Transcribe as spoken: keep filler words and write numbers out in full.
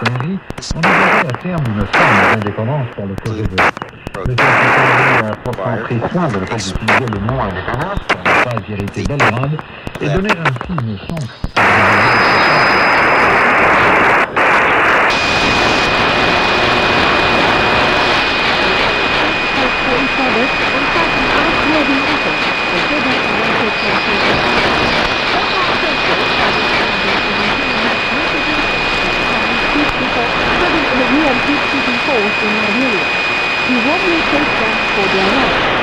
maçonnerie, envisageait à terme une forme d'indépendance pour le projet de l'État français a pourtant pris soin de ne pas utiliser le mot indépendance pour ne pas irriter Belgrade et donner ainsi une chance à He warmly thanked them for their help.